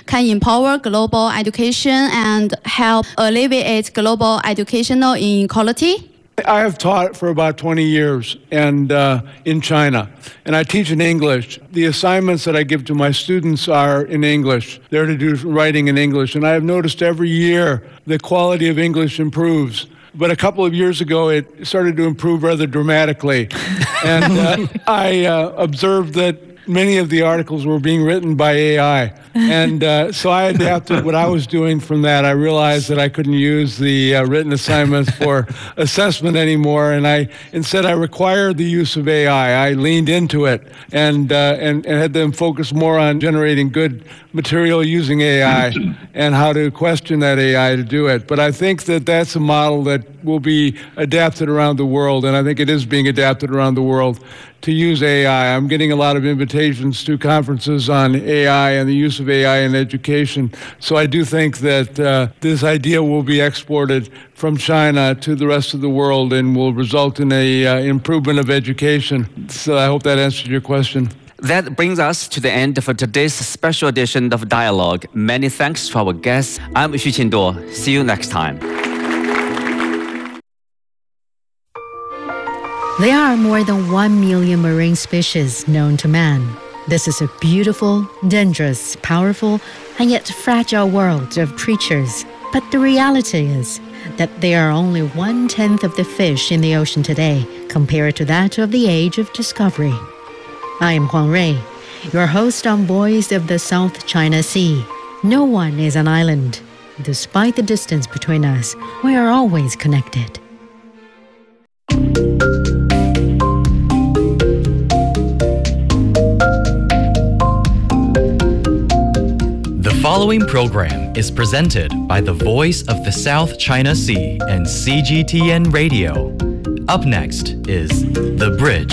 can empower global education and help alleviate global educational inequality? I have taught for about 20 years and in China, and I teach in English. The assignments that I give to my students are in English. They're to do writing in English, and I have noticed every year the quality of English improves. But a couple of years ago, it started to improve rather dramatically, and I observed that many of the articles were being written by AI. And so I adapted what I was doing from that. I realized that I couldn't use the written assignments for assessment anymore, and instead I required the use of AI. I leaned into it and had them focus more on generating good material using AI and how to question that AI to do it. But I think that that's a model that will be adapted around the world, and I think it is being adapted around the world to use AI. I'm getting a lot of invitations to conferences on AI and the use of AI in education. So I do think that this idea will be exported from China to the rest of the world and will result in a improvement of education. So I hope that answered your question. That brings us to the end of today's special edition of Dialogue. Many thanks to our guests. I'm Xu Qinduo. See you next time. There are more than 1 million marine species known to man. This is a beautiful, dangerous, powerful, and yet fragile world of creatures. But the reality is that there are only 1/10 of the fish in the ocean today compared to that of the age of discovery. I am Huang Rui, your host on Voice of the South China Sea. No one is an island. Despite the distance between us, we are always connected. The following program is presented by the Voice of the South China Sea and CGTN Radio. Up next is The Bridge.